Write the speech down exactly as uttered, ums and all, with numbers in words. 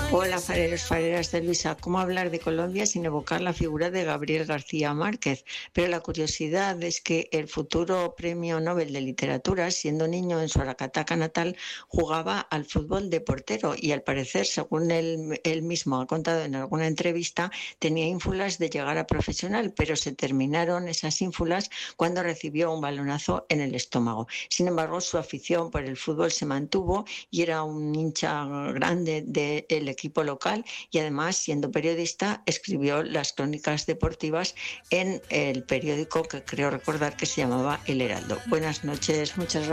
Hola, fareros, fareras de Luisa. ¿Cómo hablar de Colombia sin evocar la figura de Gabriel García Márquez? Pero la curiosidad es que el futuro premio Nobel de Literatura, siendo niño en su Aracataca natal, jugaba al fútbol de portero y al parecer, según él, él mismo ha contado en alguna entrevista, tenía ínfulas de llegar a profesional, pero se terminaron esas ínfulas cuando recibió un balonazo en el estómago. Sin embargo, su afición por el fútbol se mantuvo y era un hincha grande del equipo local y además, siendo periodista, escribió las crónicas deportivas en el periódico que creo recordar que se llamaba El Heraldo. Buenas noches, muchas gracias.